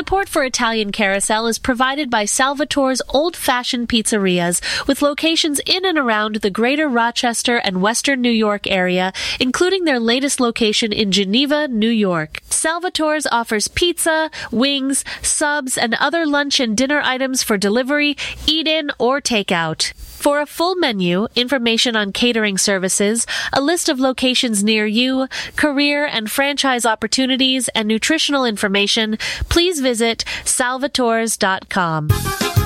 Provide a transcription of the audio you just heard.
Support for Italian Carousel is provided by Salvatore's old-fashioned pizzerias with locations in and around the greater Rochester and western New York area, including their latest location in Geneva, New York. Salvatore's offers pizza, wings, subs, and other lunch and dinner items for delivery, eat-in, or takeout. For a full menu, information on catering services, a list of locations near you, career and franchise opportunities, and nutritional information, please visit salvatores.com.